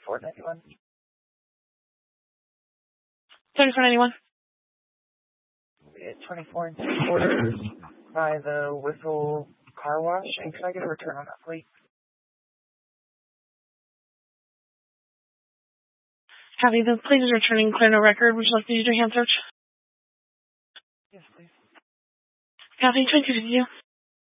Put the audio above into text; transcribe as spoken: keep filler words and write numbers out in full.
thirty-four ninety-one. thirty-four ninety-one. twenty-four and three quarters by the Whistle Car Wash. And can I get a return on that, please? Kathy, the plate is returning clear no record. Would you like to use your hand search? Yes, please. Kathy, twenty-two fifty-two.